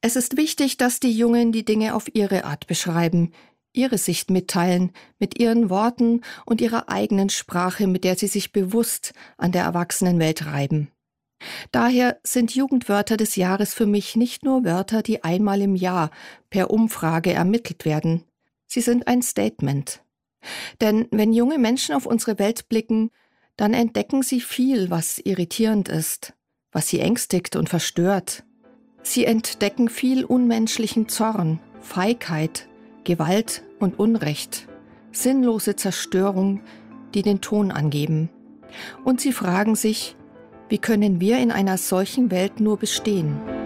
Es ist wichtig, dass die Jungen die Dinge auf ihre Art beschreiben, ihre Sicht mitteilen, mit ihren Worten und ihrer eigenen Sprache, mit der sie sich bewusst an der Erwachsenenwelt reiben. Daher sind Jugendwörter des Jahres für mich nicht nur Wörter, die einmal im Jahr per Umfrage ermittelt werden. Sie sind ein Statement. Denn wenn junge Menschen auf unsere Welt blicken, dann entdecken sie viel, was irritierend ist, was sie ängstigt und verstört. Sie entdecken viel unmenschlichen Zorn, Feigheit, Gewalt und Unrecht, sinnlose Zerstörung, die den Ton angeben. Und sie fragen sich, wie können wir in einer solchen Welt nur bestehen?